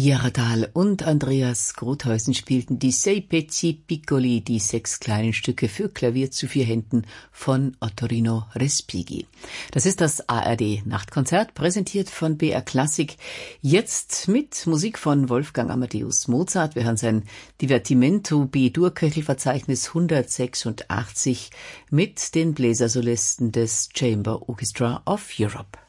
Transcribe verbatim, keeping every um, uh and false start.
Pia Radal und Andreas Grothäusen spielten die Sei Pezzi Piccoli, die sechs kleinen Stücke für Klavier zu vier Händen von Ottorino Respighi. Das ist das A R D Nachtkonzert, präsentiert von B R Klassik. Jetzt mit Musik von Wolfgang Amadeus Mozart. Wir hören sein Divertimento B-Dur-Köchelverzeichnis hundertsechsundachtzig mit den Bläsersolisten des Chamber Orchestra of Europe.